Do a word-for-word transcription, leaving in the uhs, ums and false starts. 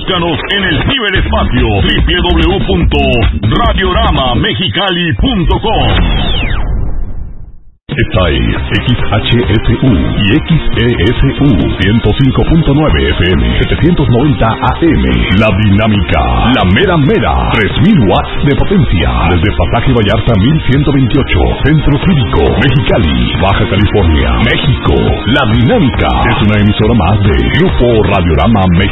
Búscanos en el ciberespacio doble u doble u doble u punto radiorama mexicali punto com. Esta es X H S U y X E S U ciento cinco punto nueve F M, setecientos noventa A M. La Dinámica, la mera mera, tres mil watts de potencia. Desde Pasaje Vallarta mil ciento veintiocho, Centro Cívico, Mexicali, Baja California, México. La Dinámica es una emisora más de Grupo Radiorama México.